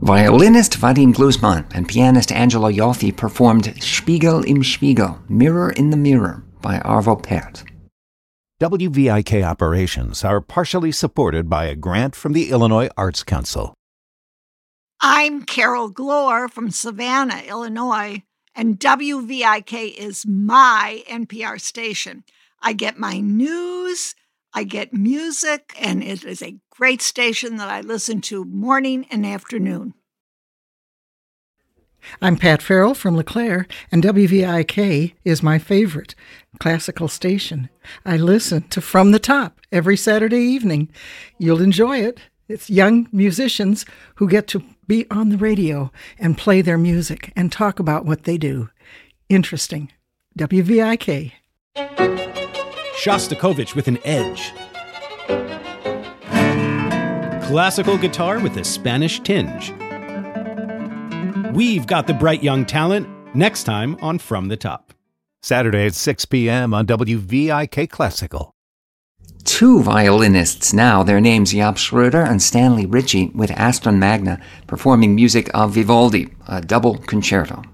Violinist Vadim Glusman and pianist Angelo Ioffe performed Spiegel im Spiegel, Mirror in the Mirror by Arvo Pärt. WVIK operations are partially supported by a grant from the Illinois Arts Council. I'm Carol Glore from Savannah, Illinois, and WVIK is my NPR station. I get my news, I get music, and it is a great station that I listen to morning and afternoon. I'm Pat Farrell from LeClaire, and WVIK is my favorite classical station. I listen to From the Top every Saturday evening. You'll enjoy it. It's young musicians who get to be on the radio and play their music and talk about what they do. Interesting. WVIK. Shostakovich with an edge. Classical guitar with a Spanish tinge. We've got the bright young talent next time on From the Top. Saturday at 6 p.m. on WVIK Classical. Two violinists now, their names Jaap Schroeder and Stanley Ritchie, with Aston Magna, performing music of Vivaldi, a double concerto.